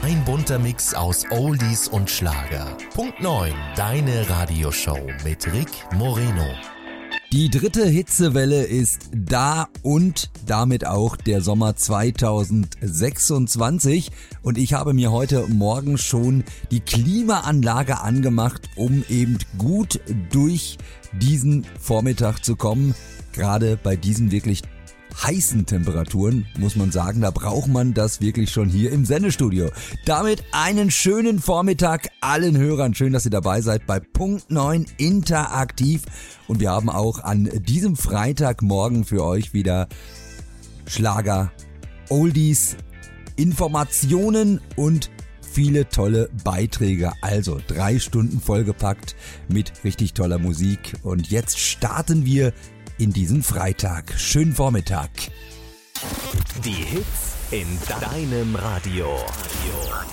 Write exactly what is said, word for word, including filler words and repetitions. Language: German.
Ein bunter Mix aus Oldies und Schlager. Punkt neun, deine Radioshow mit Rick Moreno. Die dritte Hitzewelle ist da und damit auch der Sommer zweitausendsechsundzwanzig. Und ich habe mir heute Morgen schon die Klimaanlage angemacht, um eben gut durch diesen Vormittag zu kommen. Gerade bei diesen wirklich heißen Temperaturen, muss man sagen, da braucht man das wirklich schon hier im Sendestudio. Damit einen schönen Vormittag allen Hörern. Schön, dass ihr dabei seid bei Punkt neun Interaktiv. Und wir haben auch an diesem Freitagmorgen für euch wieder Schlager, Oldies, Informationen und viele tolle Beiträge. Also drei Stunden vollgepackt mit richtig toller Musik. Und jetzt starten wir in diesen Freitag. Schönen Vormittag. Die Hits in deinem Radio.